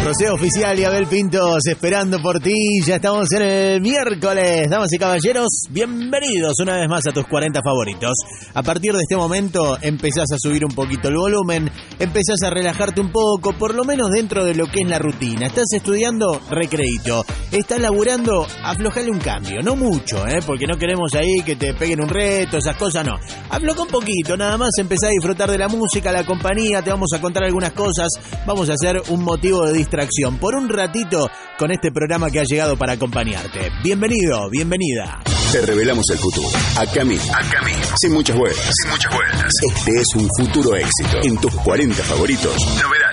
Rocío Oficial y Abel Pintos esperando por ti. Ya estamos en el miércoles. Damas y caballeros, bienvenidos una vez más a tus 40 favoritos. A partir de este momento empezás a subir un poquito el volumen, empezás a relajarte un poco, por lo menos dentro de lo que es la rutina. Estás estudiando, recreito. Estás laburando, aflojale un cambio. No mucho, porque no queremos ahí que te peguen un reto, esas cosas no. Afloja un poquito, nada más empezá a disfrutar de la música, la compañía. Te vamos a contar algunas cosas. Vamos a hacer un motivo de distracción por un ratito con este programa que ha llegado para acompañarte. Bienvenido, bienvenida. Te revelamos el futuro. Acá mismo. Sin muchas vueltas. Este es un futuro éxito. En tus 40 favoritos. Novedades.